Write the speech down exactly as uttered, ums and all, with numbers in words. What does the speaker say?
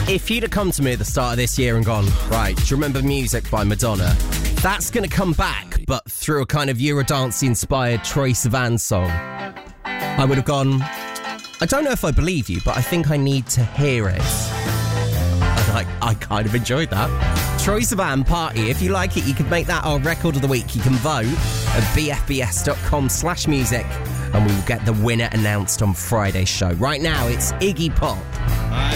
If you'd have come to me at the start of this year and gone, right, do you remember Music by Madonna? That's going to come back, but through a kind of Eurodance-inspired Troye Sivan song. I would have gone, I don't know if I believe you, but I think I need to hear it. And I, I kind of enjoyed that. Troye Sivan, Party. If you like it, you can make that our record of the week. You can vote at b f b s dot com slash music and we will get the winner announced on Friday's show. Right now, it's Iggy Pop